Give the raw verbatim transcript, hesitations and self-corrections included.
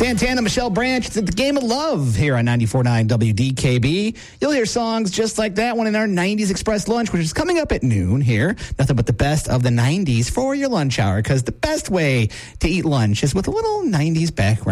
Santana, Michelle Branch, it's at the Game of Love here on ninety-four point nine W D K B. You'll hear songs just like that one in our nineties Express lunch, which is coming up at noon here. Nothing but the best of the nineties for your lunch hour, because the best way to eat lunch is with a little nineties background.